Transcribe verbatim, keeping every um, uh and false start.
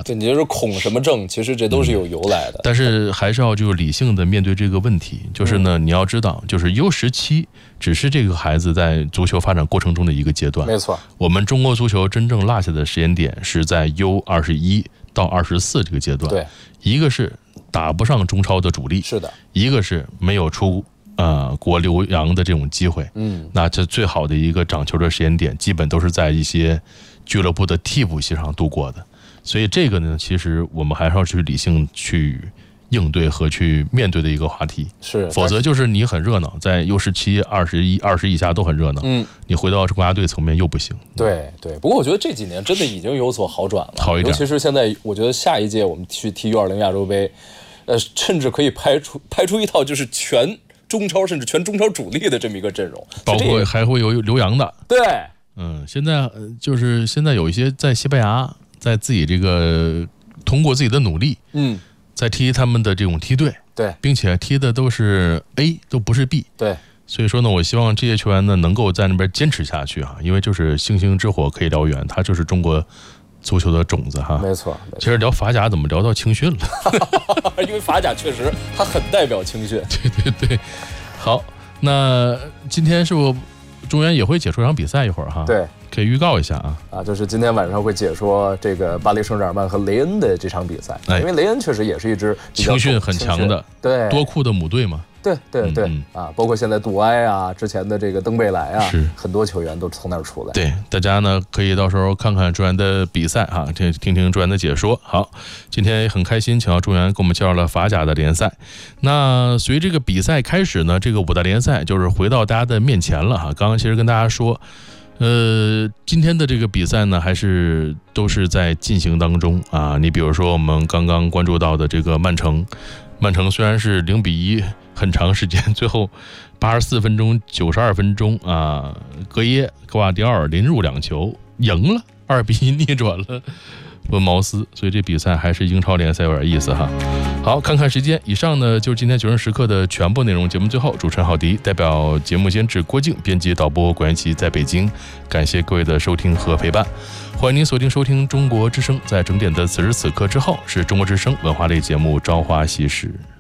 对，你就是恐什么症，其实这都是有由来的。 嗯、但是还是要就理性的面对这个问题，就是呢，嗯、你要知道，就是 U 十七只是这个孩子在足球发展过程中的一个阶段。 没错， 我们中国足球真正落下的时间点是在 U 二十一到二十四这个阶段。 对， 一个是打不上中超的主力， 是的， 一个是没有出。呃，国留洋的这种机会，嗯，那这最好的一个长球的时间点，基本都是在一些俱乐部的替补席上度过的。所以这个呢，其实我们还是要去理性去应对和去面对的一个话题。 是， 否则就是你很热闹，在 U 十七、二十一、二十以下都很热闹，嗯，你回到国家队层面又不行。 对对，不过我觉得这几年真的已经有所好转了， 好一点。 尤其是现在，我觉得下一届我们去踢 U 二十亚洲杯，呃，甚至可以拍出拍出一套就是全。中超甚至全中超主力的这么一个阵容， 包括还会有留洋的。 对， 嗯，现在就是现在有一些在西班牙，在自己这个通过自己的努力，嗯，在踢他们的这种梯队， 对， 并且踢的都是 A， 都不是 B， 对。 所以说呢，我希望这些球员呢能够在那边坚持下去啊，因为就是星星之火可以燎原，它就是中国足球的种子哈。 没错， 其实聊法甲怎么聊到青训了？ 因为法甲确实它很代表青训。 对对对，好，那今天是不中原也会解说一场比赛一会儿哈？ 对， 可以预告一下啊。 啊，就是今天晚上会解说这个巴黎圣日耳曼和雷恩的这场比赛，哎、因为雷恩确实也是一支青训很强的， 对， 多库的母队嘛。 对对对、嗯嗯、啊，包括现在杜埃啊，之前的这个登贝莱啊， 是很多球员都从那儿出来。 对，大家呢可以到时候看看中原的比赛啊，听听听中原的解说。好，今天也很开心，请到中原给我们介绍了法甲的联赛。那随这个比赛开始呢，这个五大联赛就是回到大家的面前了哈。刚刚其实跟大家说，呃，今天的这个比赛呢，还是都是在进行当中啊。你比如说我们刚刚关注到的这个曼城，曼城虽然是零比一。很长时间，最后八十四分钟、九十二分钟啊，格耶、格瓦迪奥尔连入两球，赢了，二比一逆转了温茅斯，所以这比赛还是英超联赛有点意思哈。好，看看时间，以上呢就是今天九人时刻的全部内容。节目最后，主持人郝迪代表节目监制郭靖、编辑导播管元奇在北京，感谢各位的收听和陪伴。欢迎您锁定收听中国之声，在整点的此时此刻之后是中国之声文化类节目《朝花夕拾》。